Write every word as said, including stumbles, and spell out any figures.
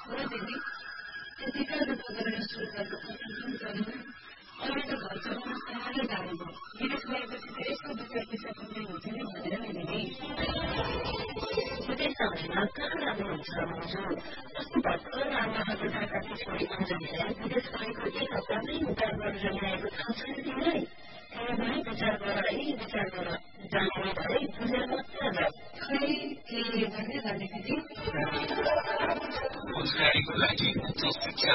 हो दिदी त्यतिकै रूपमा गरेर सुरु गरेको कति दिन गरेन अहिले त घर चलाउन साह्रै गाह्रो भयो विदेश गएपछि त यसो दुई चार पैसा कमाइ हुन्छ नि भनेर नि दिदी विदेश समयमा कहाँ जानुहुन्छ भन्छु जस्तो भर्खर आमाको ढाकाकी छोरी अञ्जलीलाई विदेश गएको एक हप्तामै उद्धार गरेर ल्याएको थाहा छैन तिमीलाई तिमीलाई विचार गर है विचार गर जाने भए बुझेर मात्र जा खै के गर्ने गर्ने दिदी रोजगारीको लागि उच्च शिक्षा